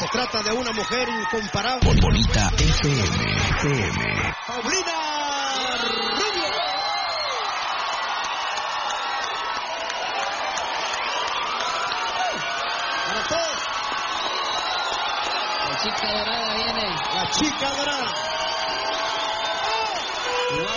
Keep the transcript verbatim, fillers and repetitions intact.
Se trata de una mujer incomparable. Bonita F M, F M. Paulina Rubio. Para todos. La chica dorada viene. La chica dorada. Igual